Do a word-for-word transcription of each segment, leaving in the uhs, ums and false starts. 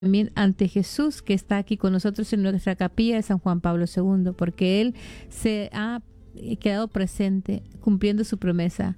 también ante Jesús, que está aquí con nosotros en nuestra capilla de San Juan Pablo segundo, porque Él se ha quedado presente cumpliendo su promesa.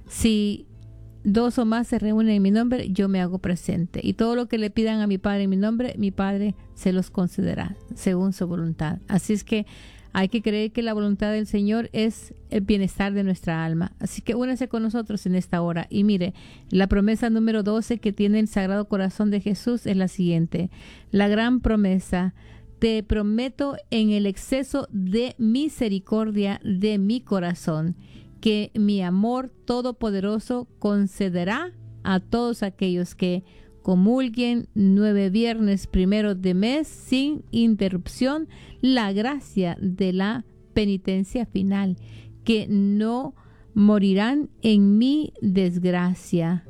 Si dos o más se reúnen en mi nombre, yo me hago presente. Y todo lo que le pidan a mi Padre en mi nombre, mi Padre se los concederá según su voluntad. Así es que hay que creer que la voluntad del Señor es el bienestar de nuestra alma. Así que únese con nosotros en esta hora. Y mire, la promesa número doce que tiene el Sagrado Corazón de Jesús es la siguiente. La gran promesa: te prometo en el exceso de misericordia de mi corazón que mi amor todopoderoso concederá a todos aquellos que comulguen nueve viernes primero de mes sin interrupción la gracia de la penitencia final, que no morirán en mi desgracia,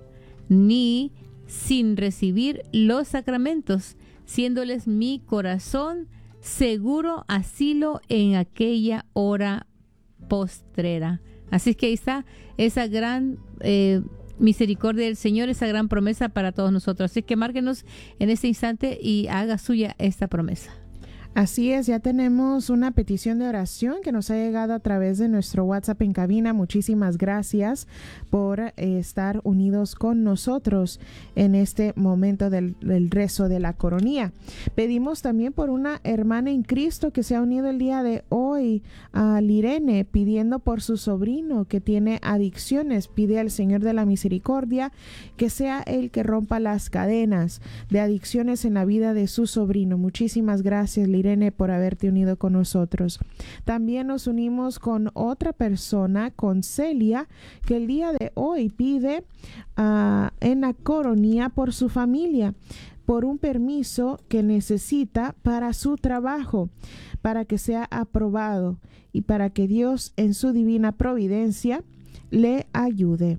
ni sin recibir los sacramentos, siéndoles mi corazón seguro asilo en aquella hora postrera. Así que ahí está esa gran eh, misericordia del Señor, esa gran promesa para todos nosotros. Así que márquenos en este instante y haga suya esta promesa. Así es, ya tenemos una petición de oración que nos ha llegado a través de nuestro WhatsApp en cabina. Muchísimas gracias por eh, estar unidos con nosotros en este momento del, del rezo de la coronía. Pedimos también por una hermana en Cristo que se ha unido el día de hoy, a Lirene, pidiendo por su sobrino que tiene adicciones. Pide al Señor de la Misericordia que sea el que rompa las cadenas de adicciones en la vida de su sobrino. Muchísimas gracias, Lirene, Irene, por haberte unido con nosotros. También nos unimos con otra persona, con Celia, que el día de hoy pide uh, en la coronía por su familia, por un permiso que necesita para su trabajo, para que sea aprobado y para que Dios en su divina providencia le ayude.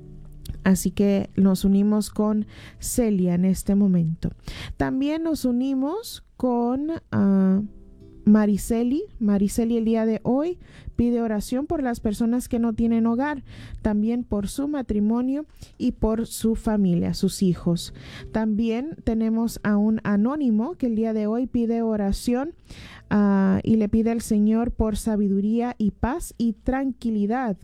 Así que nos unimos con Celia en este momento. También nos unimos con uh, Mariceli. Mariceli el día de hoy pide oración por las personas que no tienen hogar, también por su matrimonio y por su familia, sus hijos. También tenemos a un anónimo que el día de hoy pide oración uh, y le pide al Señor por sabiduría y paz y tranquilidad.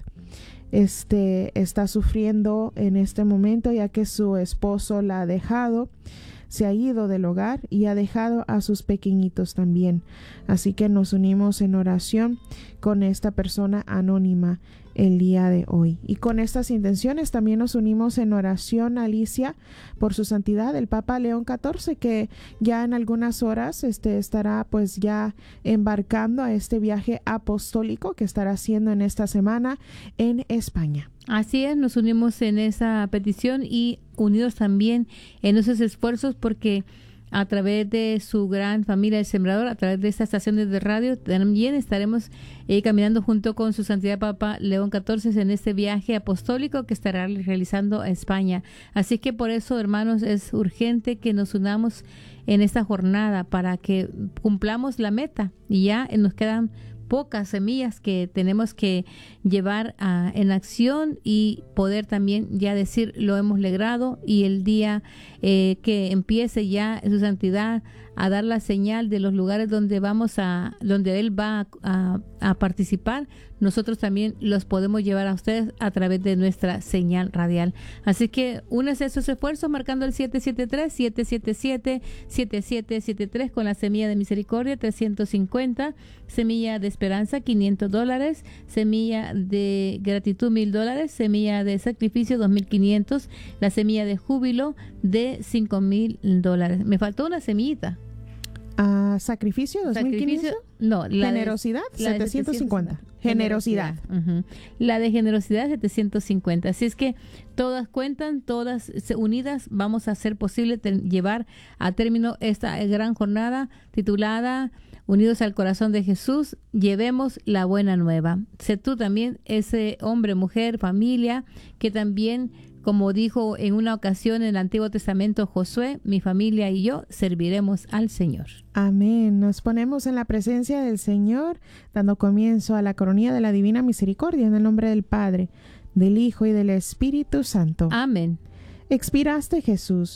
Este está sufriendo en este momento ya que su esposo la ha dejado, se ha ido del hogar y ha dejado a sus pequeñitos también. Así que nos unimos en oración con esta persona anónima el día de hoy. Y con estas intenciones también nos unimos en oración, Alicia, por su santidad el Papa León catorce, que ya en algunas horas este, estará pues ya embarcando a este viaje apostólico que estará haciendo en esta semana en España. Así es, nos unimos en esa petición y unidos también en esos esfuerzos, porque a través de su gran familia El Sembrador, a través de esta estación de radio, también estaremos eh, caminando junto con su santidad Papa León catorce en este viaje apostólico que estará realizando a España. Así que por eso, hermanos, es urgente que nos unamos en esta jornada para que cumplamos la meta. Y ya nos quedan pocas semillas que tenemos que llevar uh, en acción y poder también ya decir lo hemos logrado, y el día eh, que empiece ya su santidad a dar la señal de los lugares donde vamos a, donde él va a, a, a participar, nosotros también los podemos llevar a ustedes a través de nuestra señal radial. Así que únese a esos esfuerzos marcando el siete siete tres, siete siete siete, siete siete siete tres con la semilla de misericordia trescientos cincuenta, semilla de esperanza quinientos dólares, semilla de gratitud mil dólares, semilla de sacrificio dos mil quinientos, la semilla de júbilo de cinco mil dólares. Me faltó una semillita. Uh, sacrificio dos mil quinientos, no, la generosidad de, la setecientos cincuenta, generosidad, generosidad. Uh-huh. La de generosidad setecientos cincuenta. Así es que todas cuentan, todas unidas vamos a hacer posible te- llevar a término esta gran jornada titulada Unidos al Corazón de Jesús, llevemos la buena nueva. Sé tú también ese hombre, mujer, familia que también, como dijo en una ocasión en el Antiguo Testamento Josué, mi familia y yo serviremos al Señor. Amén. Nos ponemos en la presencia del Señor, dando comienzo a la coronía de la Divina Misericordia en el nombre del Padre, del Hijo y del Espíritu Santo. Amén. Expiraste, Jesús,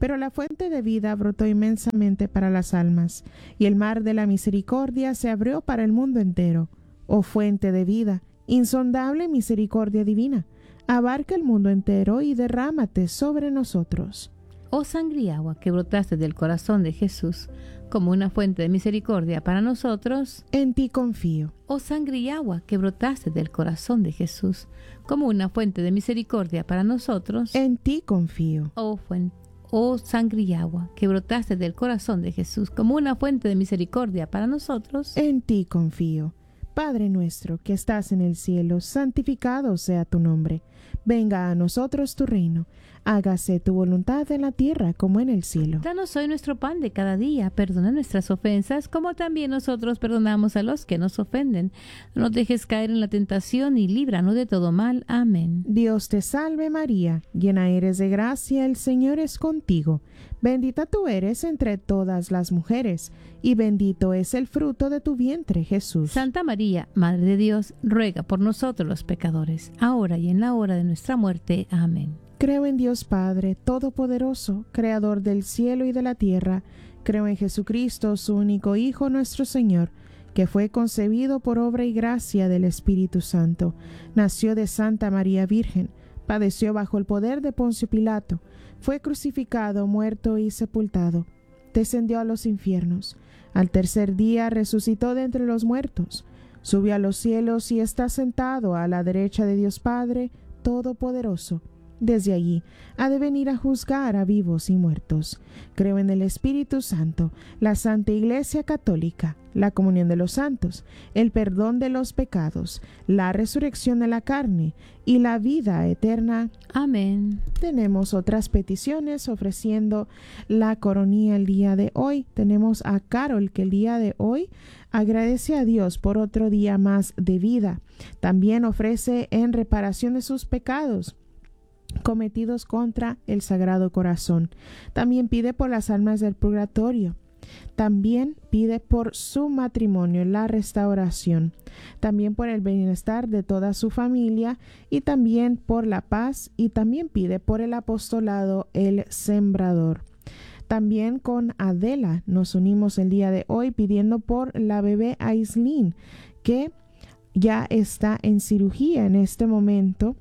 Pero la fuente de vida brotó inmensamente para las almas, y el mar de la misericordia se abrió para el mundo entero. Oh fuente de vida, insondable misericordia divina, abarca el mundo entero y derrámate sobre nosotros. Oh sangre y agua que brotaste del corazón de Jesús, como una fuente de misericordia para nosotros, en ti confío. Oh sangre y agua que brotaste del corazón de Jesús, como una fuente de misericordia para nosotros, en ti confío. Oh fuente, oh sangre y agua que brotaste del corazón de Jesús, como una fuente de misericordia para nosotros, en ti confío. Padre nuestro que estás en el cielo, santificado sea tu nombre. Venga a nosotros tu reino. Hágase tu voluntad en la tierra como en el cielo. Danos hoy nuestro pan de cada día. Perdona nuestras ofensas, como también nosotros perdonamos a los que nos ofenden. No nos dejes caer en la tentación y líbranos de todo mal. Amén. Dios te salve María, llena eres de gracia, el Señor es contigo. Bendita tú eres entre todas las mujeres, y bendito es el fruto de tu vientre, Jesús. Santa María, Madre de Dios, ruega por nosotros los pecadores, ahora y en la hora de nuestra muerte. Amén. Creo en Dios Padre Todopoderoso, Creador del cielo y de la tierra. Creo en Jesucristo, su único Hijo, nuestro Señor, que fue concebido por obra y gracia del Espíritu Santo. Nació de Santa María Virgen, padeció bajo el poder de Poncio Pilato, fue crucificado, muerto y sepultado. Descendió a los infiernos. Al tercer día resucitó de entre los muertos. Subió a los cielos y está sentado a la derecha de Dios Padre Todopoderoso. Desde allí ha de venir a juzgar a vivos y muertos. Creo en el Espíritu Santo, la Santa Iglesia Católica, la comunión de los santos, el perdón de los pecados, la resurrección de la carne y la vida eterna. Amén. Tenemos otras peticiones ofreciendo la coronilla el día de hoy. Tenemos a Carol, que el día de hoy agradece a Dios por otro día más de vida. También ofrece en reparación de sus pecados cometidos contra el Sagrado Corazón. También pide por las almas del purgatorio. También pide por su matrimonio, la restauración. También por el bienestar de toda su familia y también por la paz, y también pide por el apostolado, el sembrador. También con Adela nos unimos el día de hoy pidiendo por la bebé Aislinn, que ya está en cirugía en este momento.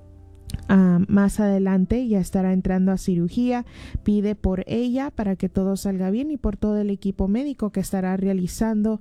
Uh, más adelante ya estará entrando a cirugía. Pide por ella para que todo salga bien y por todo el equipo médico que estará realizando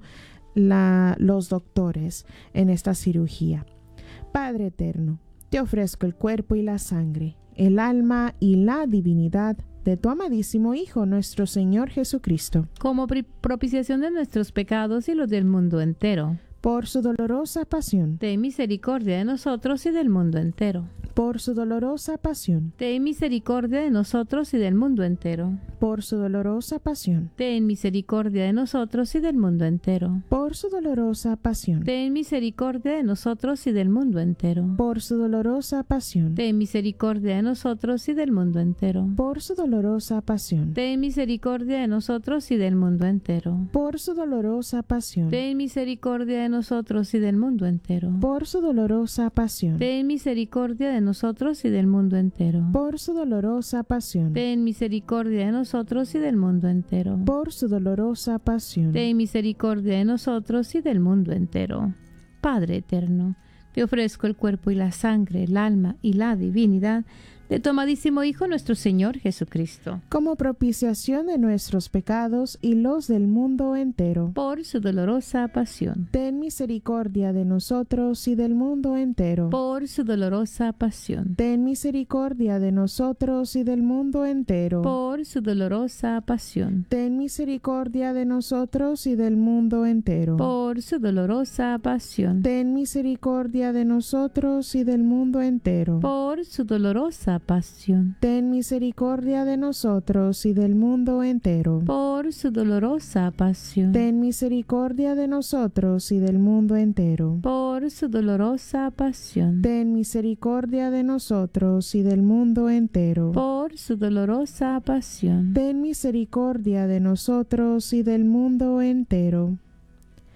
la, los doctores en esta cirugía. Padre eterno, te ofrezco el cuerpo y la sangre, el alma y la divinidad de tu amadísimo Hijo, nuestro Señor Jesucristo, como propiciación de nuestros pecados y los del mundo entero. Por su dolorosa pasión, ten misericordia de nosotros y del mundo entero. Por su dolorosa pasión, ten misericordia de nosotros y del mundo entero. Por su dolorosa pasión, ten misericordia de nosotros y del mundo entero. Por su dolorosa pasión, ten misericordia de nosotros y del mundo entero. Por su dolorosa pasión, ten misericordia de nosotros y del mundo entero. Por su dolorosa pasión, ten misericordia de nosotros y del mundo entero. Por su dolorosa pasión, ten misericordia de nosotros y del mundo entero. Por su dolorosa pasión, ten misericordia de nosotros y del mundo entero. Por su dolorosa pasión, ten misericordia de nosotros y del mundo entero. Por su dolorosa pasión, ten misericordia de nosotros y del mundo entero. Padre eterno, te ofrezco el cuerpo y la sangre, el alma y la divinidad de tu amadísimo Hijo, nuestro Señor Jesucristo, como propiciación de nuestros pecados y los del mundo entero. por su dolorosa pasión. Ten misericordia de nosotros y del mundo entero. Por su dolorosa pasión. Ten misericordia de nosotros y del mundo entero. Por su dolorosa pasión. Ten misericordia de nosotros y del mundo entero. Por su dolorosa pasión. Ten misericordia de nosotros y del mundo entero. Por su dolorosa pasión. Ten misericordia de nosotros y del mundo entero. Por su dolorosa pasión. Ten misericordia de nosotros y del mundo entero. Por su dolorosa pasión. Ten misericordia de nosotros y del mundo entero. Por su dolorosa pasión. Ten misericordia de nosotros y del mundo entero.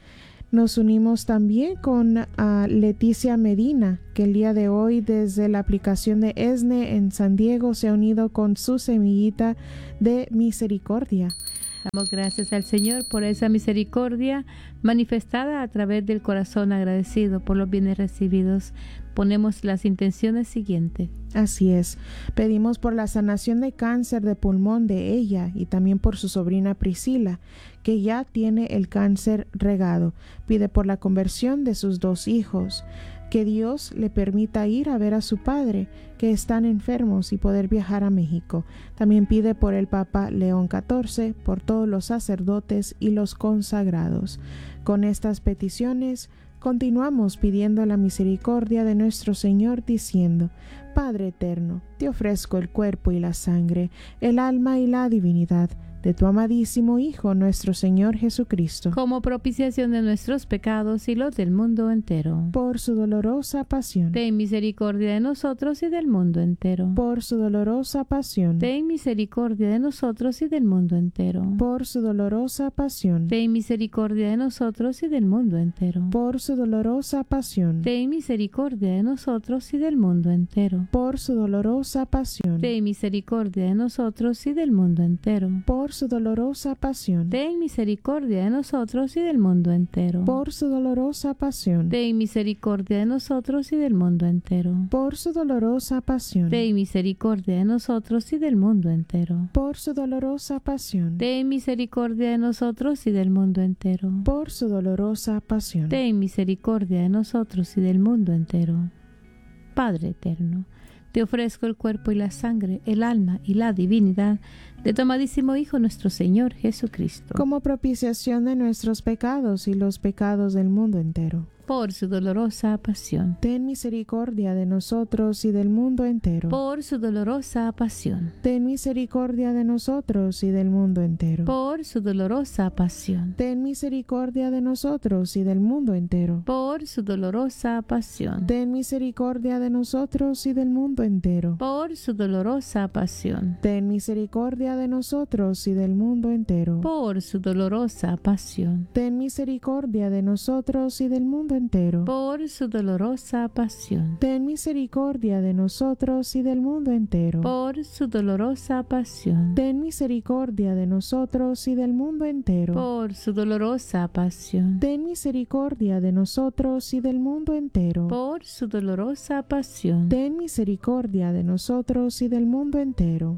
Nos unimos también con uh, Leticia Medina, que el día de hoy desde la aplicación de ESNE en San Diego se ha unido con su semillita de misericordia. Damos gracias al Señor por esa misericordia manifestada a través del corazón agradecido por los bienes recibidos. Ponemos las intenciones siguientes. Así es. Pedimos por la sanación de cáncer de pulmón de ella y también por su sobrina Priscila, que ya tiene el cáncer regado. Pide por la conversión de sus dos hijos. Que Dios le permita ir a ver a su padre, que están enfermos, y poder viajar a México. También pide por el Papa León catorce, por todos los sacerdotes y los consagrados. Con estas peticiones, continuamos pidiendo la misericordia de nuestro Señor, diciendo: Padre eterno, te ofrezco el cuerpo y la sangre, el alma y la divinidad de tu amadísimo Hijo, nuestro Señor Jesucristo, como propiciación de nuestros pecados y los del mundo entero. por su dolorosa pasión. Ten misericordia de nosotros y del mundo entero. Por su dolorosa pasión. Ten misericordia de nosotros y del mundo entero. Por su dolorosa pasión. Ten misericordia de nosotros y del mundo entero. Por su dolorosa pasión. Ten misericordia de nosotros y del mundo entero. Por su dolorosa pasión. Ten misericordia de nosotros y del mundo entero. Por su dolorosa pasión. Ten misericordia de nosotros y del mundo entero. Por su dolorosa pasión. Ten misericordia de nosotros y del mundo entero. Por su dolorosa pasión. Ten misericordia de nosotros y del mundo entero. Por su dolorosa pasión. Ten misericordia de nosotros y del mundo entero. Por su dolorosa pasión. Ten misericordia de nosotros y del mundo entero. Padre eterno, te ofrezco el cuerpo y la sangre, el alma y la divinidad de tu amadísimo Hijo, nuestro Señor Jesucristo, como propiciación de nuestros pecados y los pecados del mundo entero. por su dolorosa pasión. Ten misericordia de nosotros y del mundo entero. Por su dolorosa pasión. Ten misericordia de nosotros y del mundo entero. Por su dolorosa pasión. Ten misericordia de nosotros y del mundo entero. Por su dolorosa pasión. Ten misericordia de nosotros y del mundo entero. Por su dolorosa pasión. Ten misericordia de nosotros y del mundo entero. Por su dolorosa pasión. Ten misericordia de nosotros y del mundo entero. Por su dolorosa pasión. Ten misericordia de nosotros y del mundo entero. Por su dolorosa pasión. Ten misericordia de nosotros y del mundo entero. Por su dolorosa pasión. Ten misericordia de nosotros y del mundo entero. Por su dolorosa pasión. Ten misericordia de nosotros y del mundo entero.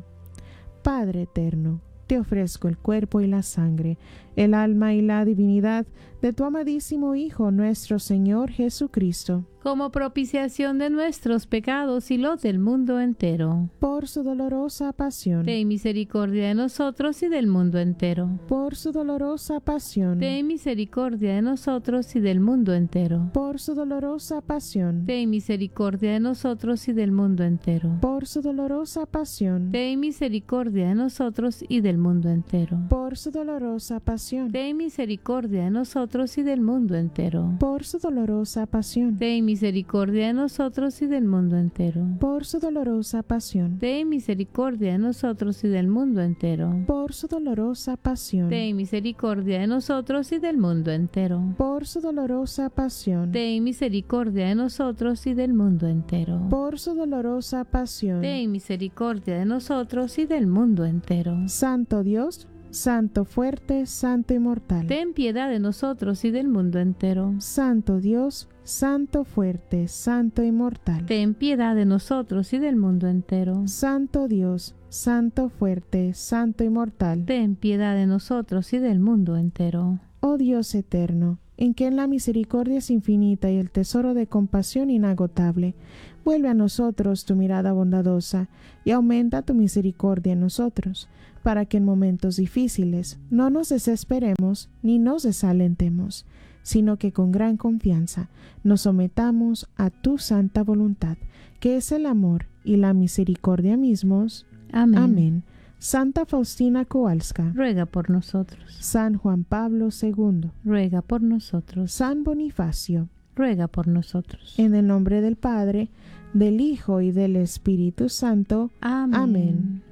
Padre eterno, te ofrezco el cuerpo y la sangre, el alma y la divinidad de tu amadísimo Hijo, nuestro Señor Jesucristo, como propiciación de nuestros pecados y los del mundo entero. por su dolorosa pasión. Ten misericordia de nosotros y del mundo entero. Por su dolorosa pasión. Ten misericordia de nosotros y del mundo entero. Por su dolorosa pasión. Ten misericordia de nosotros y del mundo entero. Por su dolorosa pasión. Ten misericordia de nosotros y del mundo entero. Por su dolorosa pasión. Ten misericordia de nosotros y del mundo entero. Por su dolorosa pasión. Ten misericordia de nosotros y del mundo entero. Por su dolorosa pasión. Ten misericordia de nosotros y del mundo entero. Por su dolorosa pasión. Ten misericordia de nosotros y del mundo entero. Por su dolorosa pasión. Ten misericordia de nosotros y del mundo entero. Por su dolorosa pasión. Ten misericordia de nosotros y del mundo entero. Santo Dios, Santo fuerte, Santo inmortal. Ten piedad de nosotros y del mundo entero. Santo Dios, Santo fuerte, Santo inmortal. Ten piedad de nosotros y del mundo entero. Santo Dios, Santo fuerte, Santo inmortal. Ten piedad de nosotros y del mundo entero. Oh Dios eterno, en quien la misericordia es infinita y el tesoro de compasión inagotable, vuelve a nosotros tu mirada bondadosa y aumenta tu misericordia en nosotros, para que en momentos difíciles no nos desesperemos ni nos desalentemos, sino que con gran confianza nos sometamos a tu santa voluntad, que es el amor y la misericordia mismos. Amén. Amén. Santa Faustina Kowalska, ruega por nosotros. San Juan Pablo segundo, ruega por nosotros. San Bonifacio, ruega por nosotros. en el nombre del Padre, del Hijo y del Espíritu Santo. Amén. Amén.